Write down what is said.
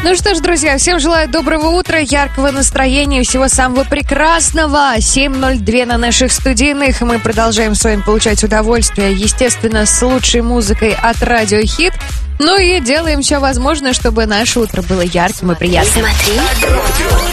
Ну что ж, друзья, всем желаю доброго утра, яркого настроения, всего самого прекрасного. 7:02 на наших студийных. Мы продолжаем с вами получать удовольствие, естественно, с лучшей музыкой от Радио Хит. Ну и делаем все возможное, чтобы наше утро было ярким и приятным.